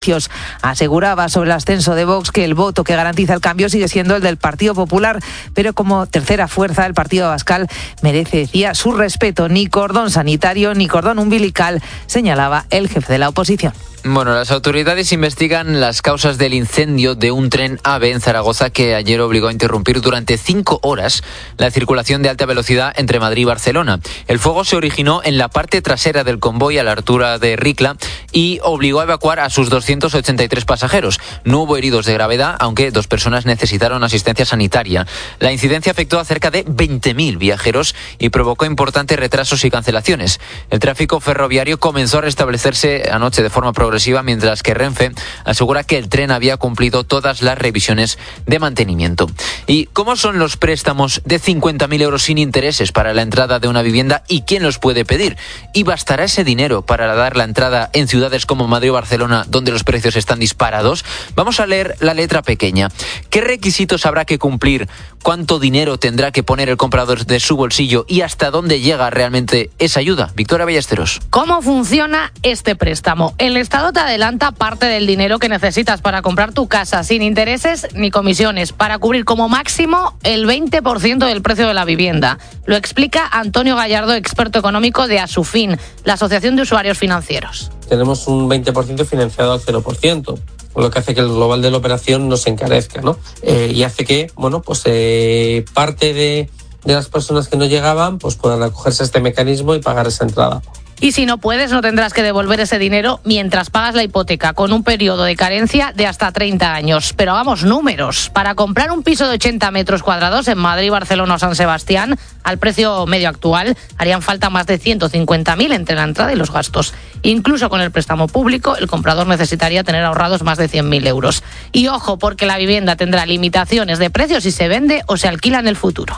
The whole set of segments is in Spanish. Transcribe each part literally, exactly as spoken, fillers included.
Aseguraba sobre el ascenso de Vox que el voto que garantiza el cambio sigue siendo el del Partido Popular, pero como tercera fuerza el Partido Abascal merece, decía, su respeto. Ni cordón sanitario ni cordón umbilical, señalaba el jefe de la oposición. Bueno, las autoridades investigan las causas del incendio de un tren AVE en Zaragoza que ayer obligó a interrumpir durante cinco horas la circulación de alta velocidad entre Madrid y Barcelona. El fuego se originó en la parte trasera del convoy a la altura de Ricla y obligó a evacuar a sus doscientos ochenta y tres pasajeros. No hubo heridos de gravedad, aunque dos personas necesitaron asistencia sanitaria. La incidencia afectó a cerca de veinte mil viajeros y provocó importantes retrasos y cancelaciones. El tráfico ferroviario comenzó a restablecerse anoche de forma progresiva, mientras que Renfe asegura que el tren había cumplido todas las revisiones de mantenimiento. ¿Y cómo son los préstamos de cincuenta mil euros sin intereses para la entrada de una vivienda y quién los puede pedir? ¿Y bastará ese dinero para dar la entrada en ciudades como Madrid o Barcelona, donde los precios están disparados? Vamos a leer la letra pequeña. ¿Qué requisitos habrá que cumplir? ¿Cuánto dinero tendrá que poner el comprador de su bolsillo? ¿Y hasta dónde llega realmente esa ayuda? Victoria Ballesteros. ¿Cómo funciona este préstamo? El Estado te adelanta parte del dinero que necesitas para comprar tu casa, sin intereses ni comisiones, para cubrir como máximo el veinte por ciento del precio de la vivienda. Lo explica Antonio Gallardo, experto económico de Asufin, la Asociación de Usuarios Financieros. Tenemos un veinte por ciento financiado al cero por ciento. Lo que hace que el global de la operación no se encarezca, ¿no? Eh, y hace que, bueno, pues eh, parte de, de las personas que no llegaban pues puedan acogerse a este mecanismo y pagar esa entrada. Y si no puedes, no tendrás que devolver ese dinero mientras pagas la hipoteca, con un periodo de carencia de hasta treinta años. Pero hagamos números. Para comprar un piso de ochenta metros cuadrados en Madrid, Barcelona o San Sebastián, al precio medio actual, harían falta más de ciento cincuenta mil entre la entrada y los gastos. Incluso con el préstamo público, el comprador necesitaría tener ahorrados más de cien mil euros. Y ojo, porque la vivienda tendrá limitaciones de precios si se vende o se alquila en el futuro.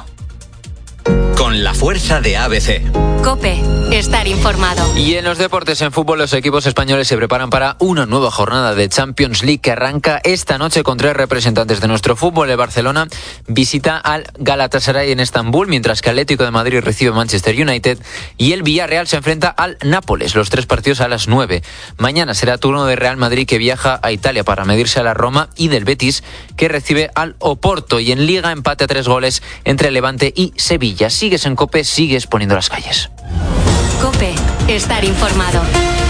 Con la fuerza de A B C. COPE, estar informado. Y en los deportes, en fútbol, los equipos españoles se preparan para una nueva jornada de Champions League que arranca esta noche con tres representantes de nuestro fútbol. El Barcelona visita al Galatasaray en Estambul, mientras que Atlético de Madrid recibe Manchester United y el Villarreal se enfrenta al Nápoles. Los tres partidos a las nueve. Mañana será turno de Real Madrid, que viaja a Italia para medirse a la Roma, y del Betis, que recibe al Oporto. Y en Liga, empate a tres goles entre Levante y Sevilla. Sigues en COPE, sigues poniendo las calles. COPE, estar informado.